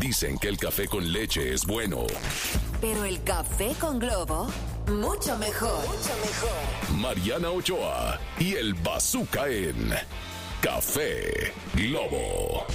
Dicen que el café con leche es bueno. Pero el café con Globo, mucho mejor. Mucho mejor. Mariana Ochoa y el Bazooka en Café Globo.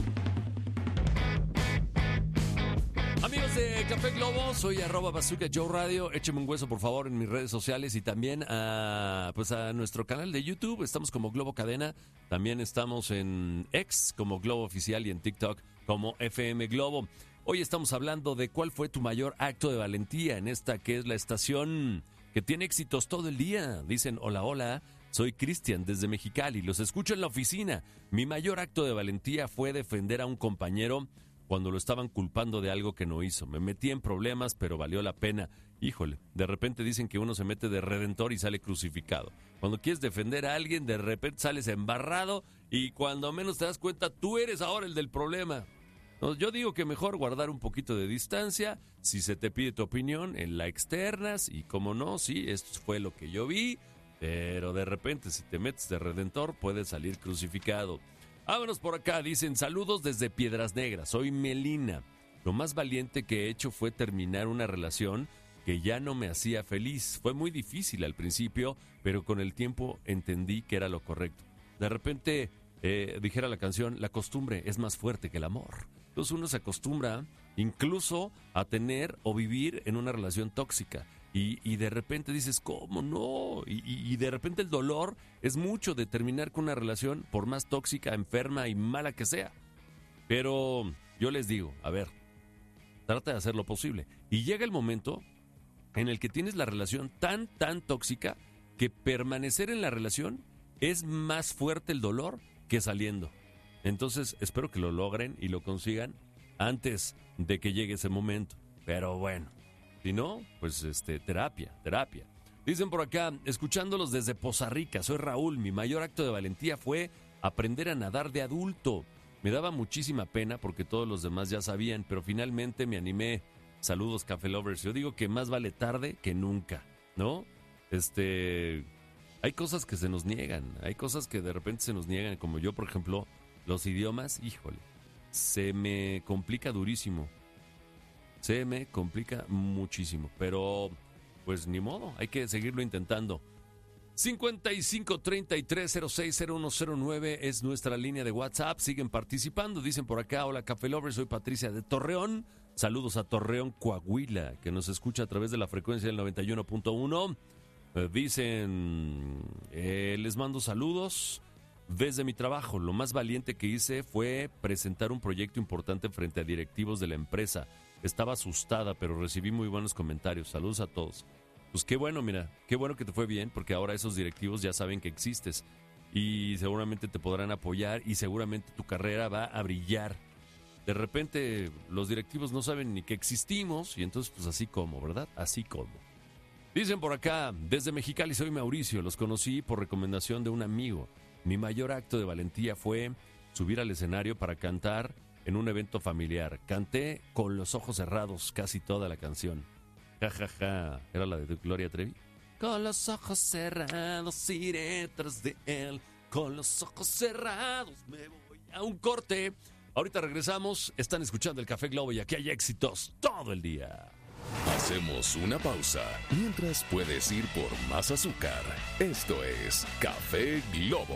Amigos de Café Globo, soy @Bazooka Joe Radio. Écheme un hueso, por favor, en mis redes sociales y también a nuestro canal de YouTube. Estamos como Globo Cadena. También estamos en X como Globo Oficial y en TikTok como FM Globo. Hoy estamos hablando de cuál fue tu mayor acto de valentía en esta que es la estación que tiene éxitos todo el día. Dicen, hola, hola, soy Cristian desde Mexicali, los escucho en la oficina. Mi mayor acto de valentía fue defender a un compañero cuando lo estaban culpando de algo que no hizo. Me metí en problemas, pero valió la pena. Híjole, de repente dicen que uno se mete de redentor y sale crucificado. Cuando quieres defender a alguien, de repente sales embarrado y cuando menos te das cuenta, tú eres ahora el del problema. No, yo digo que mejor guardar un poquito de distancia. Si se te pide tu opinión, en la externas y como no, sí, esto fue lo que yo vi, pero de repente si te metes de redentor, puedes salir crucificado. Vámonos por acá, dicen saludos desde Piedras Negras, soy Melina. Lo más valiente que he hecho fue terminar una relación que ya no me hacía feliz. Fue muy difícil al principio, pero con el tiempo entendí que era lo correcto. De repente, dijera la canción, la costumbre es más fuerte que el amor. Entonces uno se acostumbra incluso a tener o vivir en una relación tóxica. Y de repente dices, ¿cómo no? Y de repente el dolor es mucho de terminar con una relación, por más tóxica, enferma y mala que sea. Pero yo les digo, a ver, trata de hacer lo posible. Y llega el momento en el que tienes la relación tan tóxica que permanecer en la relación es más fuerte el dolor que saliendo. Entonces espero que lo logren y lo consigan antes de que llegue ese momento. Pero bueno. Si no, pues terapia. Dicen por acá, escuchándolos desde Poza Rica, soy Raúl, mi mayor acto de valentía fue aprender a nadar de adulto. Me daba muchísima pena porque todos los demás ya sabían, pero finalmente me animé. Saludos, Café Lovers. Yo digo que más vale tarde que nunca, ¿no? Hay cosas que se nos niegan, hay cosas que de repente se nos niegan, como yo, por ejemplo, los idiomas, híjole, se me complica durísimo. Se me complica muchísimo, pero pues ni modo, hay que seguirlo intentando. 5533060109 es nuestra línea de WhatsApp, siguen participando, dicen por acá, hola Café Lovers, soy Patricia de Torreón, saludos a Torreón, Coahuila, que nos escucha a través de la frecuencia del 91.1, dicen, les mando saludos. Desde mi trabajo, lo más valiente que hice fue presentar un proyecto importante frente a directivos de la empresa. Estaba asustada, pero recibí muy buenos comentarios. Saludos a todos. Pues qué bueno, mira, qué bueno que te fue bien, porque ahora esos directivos ya saben que existes y seguramente te podrán apoyar y seguramente tu carrera va a brillar. De repente los directivos no saben ni que existimos y entonces pues así como, ¿verdad? Así como. Dicen por acá, desde Mexicali soy Mauricio, los conocí por recomendación de un amigo. Mi mayor acto de valentía fue subir al escenario para cantar en un evento familiar. Canté con los ojos cerrados casi toda la canción. Ja, ja, ja. ¿Era la de Gloria Trevi? Con los ojos cerrados iré tras de él. Con los ojos cerrados me voy a un corte. Ahorita regresamos. Están escuchando el Café Globo y aquí hay éxitos todo el día. Hacemos una pausa. Mientras puedes ir por más azúcar. Esto es Café Globo.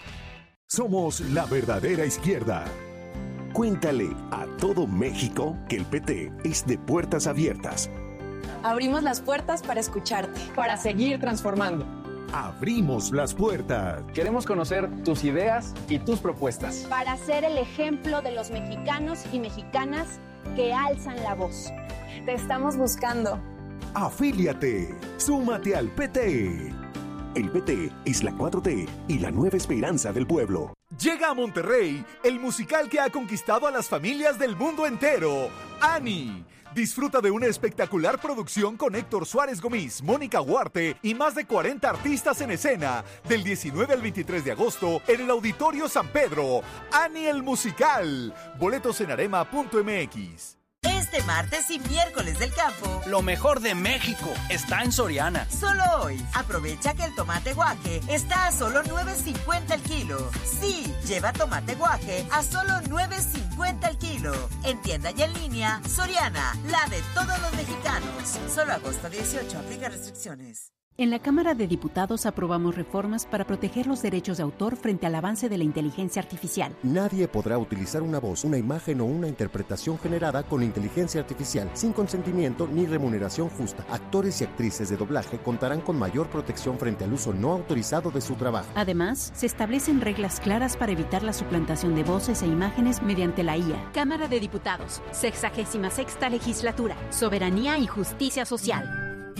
Somos la verdadera izquierda. Cuéntale a todo México que el PT es de puertas abiertas. Abrimos las puertas para escucharte. Para seguir transformando. Abrimos las puertas. Queremos conocer tus ideas y tus propuestas. Para ser el ejemplo de los mexicanos y mexicanas que alzan la voz. Te estamos buscando. Afíliate. Súmate al PT. El PT es la 4T y la nueva esperanza del pueblo. Llega a Monterrey el musical que ha conquistado a las familias del mundo entero, Annie. Disfruta de una espectacular producción con Héctor Suárez Gómez, Mónica Huarte y más de 40 artistas en escena. Del 19 al 23 de agosto en el Auditorio San Pedro. Annie el musical. Boletos en arema.mx. Este martes y miércoles del campo, lo mejor de México está en Soriana. Solo hoy, aprovecha que el tomate guaje está a solo $9.50 el kilo. Sí, lleva tomate guaje a solo $9.50 el kilo. kilo. En tienda y en línea, Soriana, la de todos los mexicanos. Solo agosto 18, aplica restricciones. En la Cámara de Diputados aprobamos reformas para proteger los derechos de autor frente al avance de la inteligencia artificial. Nadie podrá utilizar una voz, una imagen o una interpretación generada con inteligencia artificial sin consentimiento ni remuneración justa. Actores y actrices de doblaje contarán con mayor protección frente al uso no autorizado de su trabajo. Además, se establecen reglas claras para evitar la suplantación de voces e imágenes mediante la IA. Cámara de Diputados, 66ª Legislatura, Soberanía y Justicia Social.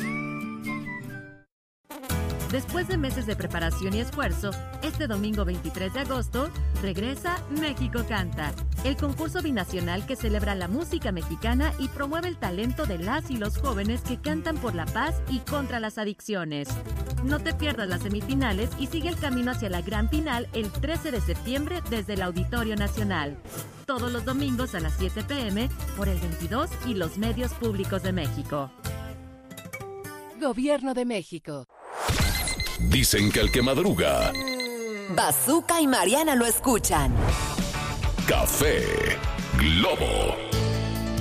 Después de meses de preparación y esfuerzo, este domingo 23 de agosto regresa México Canta, el concurso binacional que celebra la música mexicana y promueve el talento de las y los jóvenes que cantan por la paz y contra las adicciones. No te pierdas las semifinales y sigue el camino hacia la gran final el 13 de septiembre desde el Auditorio Nacional. Todos los domingos a las 7 p.m. por el 22 y los medios públicos de México. Gobierno de México. Dicen que el que madruga... Bazooka y Mariana lo escuchan. Café Globo.